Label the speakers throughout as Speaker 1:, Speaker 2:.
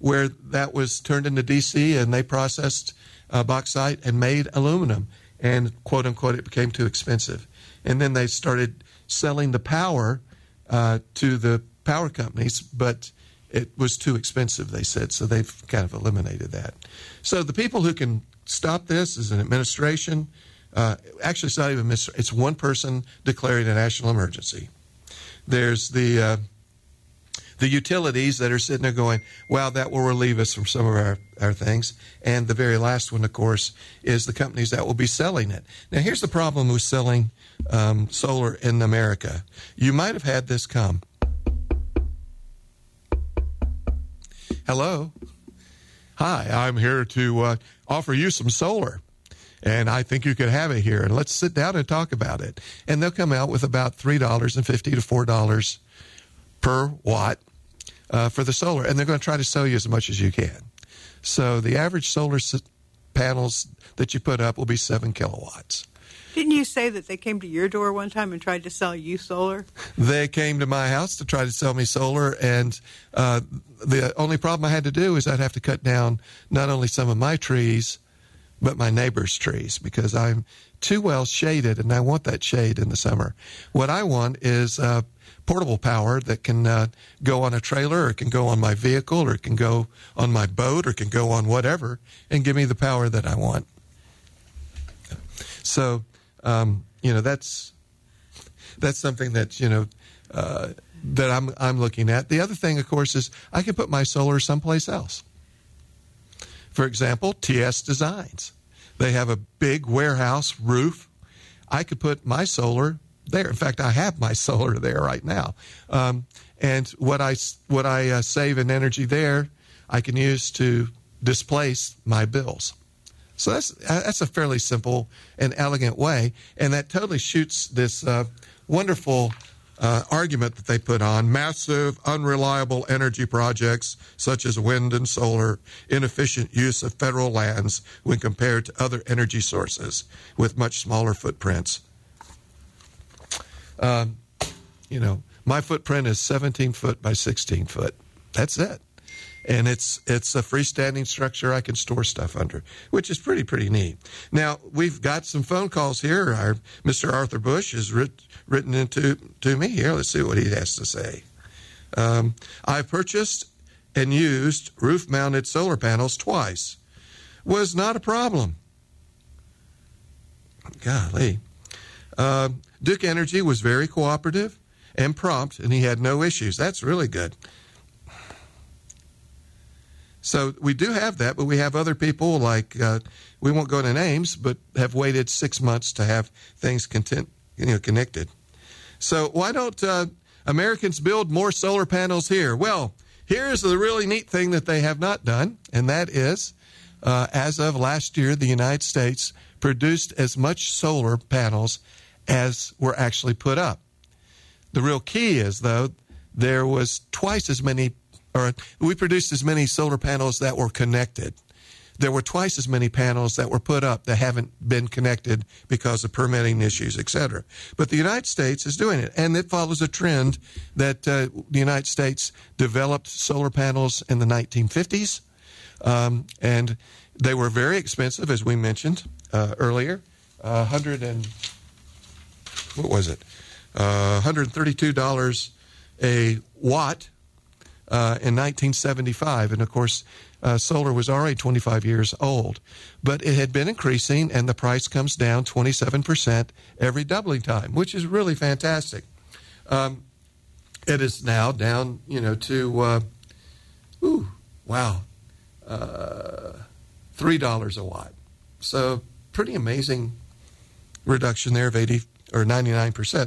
Speaker 1: where that was turned into DC, and they processed bauxite and made aluminum. And, quote unquote, it became too expensive. And then they started selling the power to the power companies, but it was too expensive, they said, so they've kind of eliminated that. So the people who can stop this is an administration. Actually, it's not even it's one person declaring a national emergency. There's the utilities that are sitting there going, wow, that will relieve us from some of our things. And the very last one, of course, is the companies that will be selling it. Now, here's the problem with selling solar in America. You might have had this come. Hello. Hi, I'm here to offer you some solar. And I think you could have it here. And let's sit down and talk about it. And they'll come out with about $3.50 to $4 per watt for the solar. And they're going to try to sell you as much as you can. So the average solar panels that you put up will be 7 kilowatts.
Speaker 2: Didn't you say that they came to your door one time and tried to sell you solar?
Speaker 1: They came to my house to try to sell me solar, and the only problem I had to do is I'd have to cut down not only some of my trees, but my neighbor's trees, because I'm too well shaded, and I want that shade in the summer. What I want is portable power that can go on a trailer, or it can go on my vehicle, or it can go on my boat, or it can go on whatever, and give me the power that I want. So, that's something that, that I'm looking at. The other thing, of course, is I can put my solar someplace else. For example, TS Designs. They have a big warehouse roof. I could put my solar there. In fact, I have my solar there right now. And what I save in energy there, I can use to displace my bills. So that's a fairly simple and elegant way, and that totally shoots this wonderful argument that they put on: massive, unreliable energy projects such as wind and solar, inefficient use of federal lands when compared to other energy sources with much smaller footprints. My footprint is 17 foot by 16 foot. That's it. And it's a freestanding structure I can store stuff under, which is pretty neat. Now, we've got some phone calls here. Our Mr. Arthur Bush has written into me here. Let's see what he has to say. I purchased and used roof-mounted solar panels twice. Was not a problem. Golly. Duke Energy was very cooperative and prompt, and he had no issues. That's really good. So we do have that, but we have other people like, we won't go into names, but have waited 6 months to have things connected. So why don't Americans build more solar panels here? Well, here's the really neat thing that they have not done, and that is, as of last year, the United States produced as much solar panels as were actually put up. The real key is, though, there was twice as many, or we produced as many solar panels that were connected. There were twice as many panels that were put up that haven't been connected because of permitting issues, et cetera. But the United States is doing it, and it follows a trend that the United States developed solar panels in the 1950s, and they were very expensive, as we mentioned earlier. $132 a watt in 1975, and of course solar was already 25 years old, but it had been increasing, and the price comes down 27% every doubling time, which is really fantastic. It is now down to $3 a watt, so pretty amazing reduction there of 80 or 99%.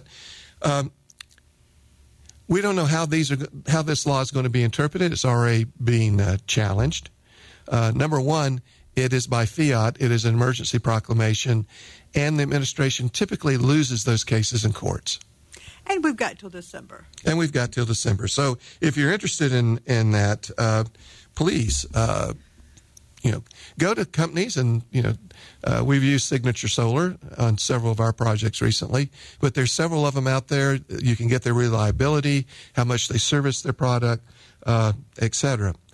Speaker 1: We don't know how this law is going to be interpreted. It's already being challenged. Number one, it is by fiat. It is an emergency proclamation, and the administration typically loses those cases in courts.
Speaker 2: And we've got till December.
Speaker 1: So if you're interested in that, please, go to companies and, we've used Signature Solar on several of our projects recently, but there's several of them out there. You can get their reliability, how much they service their product, et cetera.